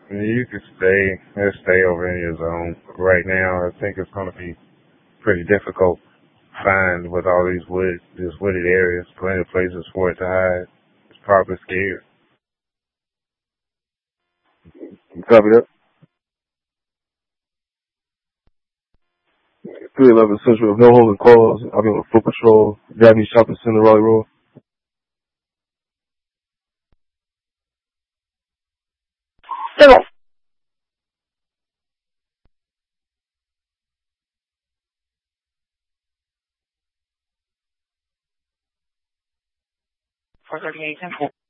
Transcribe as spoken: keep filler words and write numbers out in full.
You could stay, let's stay over in your zone. Right now, I think it's going to be pretty difficult to find with all these wood, these wooded areas, plenty of places for it to hide. It's probably scared. Copy that. three eleven Central, no holding calls. I'll be on a foot patrol. Dabney Shopping Center, Raleigh Road. Civil. four thirty-eight Central.